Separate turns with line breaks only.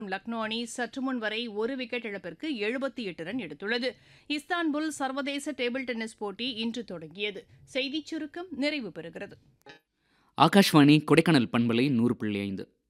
லக்னோ அணி சற்று முன் வரை ஒரு விக்கெட் இழப்பிற்கு 78 ரன் எடுத்துள்ளது. இஸ்தான்புல் சர்வதேச டேபிள் டென்னிஸ் போட்டி இன்று தொடங்கியது. செய்திச் சுருக்கம் நிறைவு பெறுகிறது.
ஆகாஷ்வாணி கொடைக்கானல் பண்பலை 100.5